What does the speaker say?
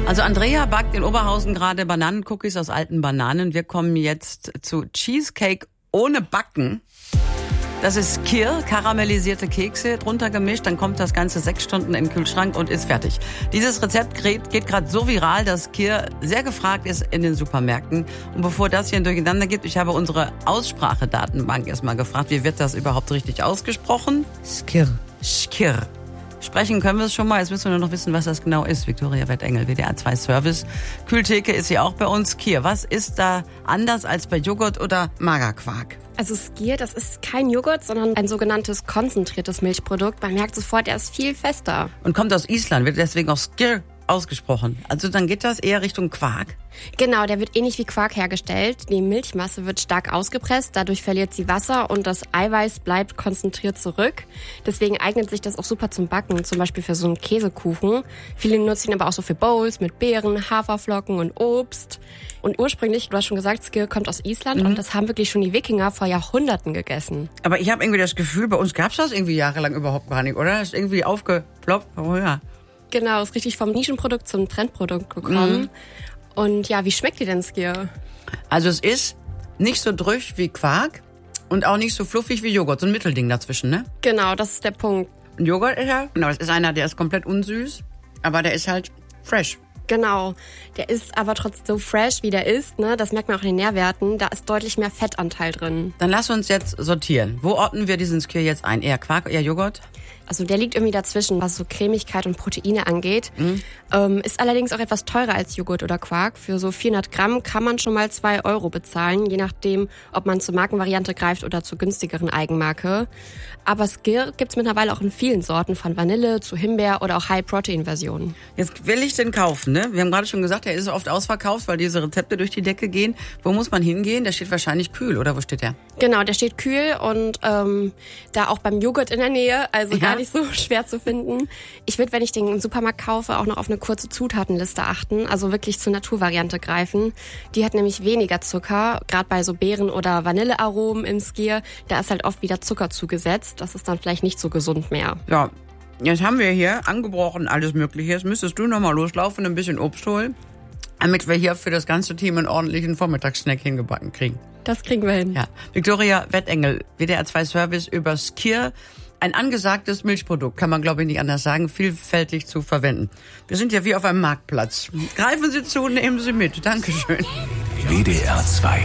Also Andrea backt in Oberhausen gerade Bananencookies aus alten Bananen. Wir kommen jetzt zu Cheesecake ohne Backen. Das ist Skyr, karamellisierte Kekse, drunter gemischt. Dann kommt das Ganze 6 Stunden in den Kühlschrank und ist fertig. Dieses Rezept geht gerade so viral, dass Skyr sehr gefragt ist in den Supermärkten. Und bevor das hier ein Durcheinander gibt, ich habe unsere Aussprachedatenbank erstmal gefragt, wie wird das überhaupt richtig ausgesprochen? Skyr. Skyr. Sprechen können wir es schon mal. Jetzt müssen wir nur noch wissen, was das genau ist. Viktoria Wettengel, WDR 2 Service. Kühltheke ist hier auch bei uns. Skyr, was ist da anders als bei Joghurt oder Magerquark? Also Skyr, das ist kein Joghurt, sondern ein sogenanntes konzentriertes Milchprodukt. Man merkt sofort, er ist viel fester. Und kommt aus Island, wird deswegen auch Skyr ausgesprochen. Also dann geht das eher Richtung Quark? Genau, der wird ähnlich wie Quark hergestellt. Die Milchmasse wird stark ausgepresst, dadurch verliert sie Wasser und das Eiweiß bleibt konzentriert zurück. Deswegen eignet sich das auch super zum Backen, zum Beispiel für so einen Käsekuchen. Viele nutzen ihn aber auch so für Bowls mit Beeren, Haferflocken und Obst. Und ursprünglich, du hast schon gesagt, Skyr kommt aus Island und das haben wirklich schon die Wikinger vor Jahrhunderten gegessen. Aber ich habe irgendwie das Gefühl, bei uns gab es das irgendwie jahrelang überhaupt gar nicht, oder? Das ist irgendwie aufgeploppt. Oh ja. Genau, ist richtig vom Nischenprodukt zum Trendprodukt gekommen. Und ja, wie schmeckt dir denn Skyr? Also es ist nicht so drüch wie Quark und auch nicht so fluffig wie Joghurt. So ein Mittelding dazwischen, ne? Genau, das ist der Punkt. Ein Joghurt ist ja, genau, es ist einer, der ist komplett unsüß, aber der ist halt fresh. Genau, der ist aber trotzdem so fresh, wie der ist, ne? Das merkt man auch in den Nährwerten. Da ist deutlich mehr Fettanteil drin. Dann lass uns jetzt sortieren. Wo ordnen wir diesen Skyr jetzt ein? Eher Quark, eher Joghurt? Also der liegt irgendwie dazwischen, was so Cremigkeit und Proteine angeht. Ist allerdings auch etwas teurer als Joghurt oder Quark. Für so 400 Gramm kann man schon mal 2 € bezahlen, je nachdem, ob man zur Markenvariante greift oder zur günstigeren Eigenmarke. Aber Skyr gibt's mittlerweile auch in vielen Sorten, von Vanille zu Himbeer oder auch High-Protein-Versionen. Jetzt will ich den kaufen, ne? Wir haben gerade schon gesagt, er ist oft ausverkauft, weil diese Rezepte durch die Decke gehen. Wo muss man hingehen? Der steht wahrscheinlich kühl, oder wo steht der? Genau, der steht kühl und da auch beim Joghurt in der Nähe, also gar nicht so schwer zu finden. Ich würde, wenn ich den im Supermarkt kaufe, auch noch auf eine kurze Zutatenliste achten, also wirklich zur Naturvariante greifen. Die hat nämlich weniger Zucker, gerade bei so Beeren- oder Vanillearomen im Skyr, da ist halt oft wieder Zucker zugesetzt. Das ist dann vielleicht nicht so gesund mehr. Ja, jetzt haben wir hier angebrochen alles Mögliche. Jetzt müsstest du nochmal loslaufen und ein bisschen Obst holen, damit wir hier für das ganze Team einen ordentlichen Vormittagssnack hingebacken kriegen. Das kriegen wir hin. Ja, Viktoria Wettengel, WDR 2 Service über Skyr. Ein angesagtes Milchprodukt, kann man glaube ich nicht anders sagen, vielfältig zu verwenden. Wir sind ja wie auf einem Marktplatz. Greifen Sie zu, nehmen Sie mit. Dankeschön. WDR 2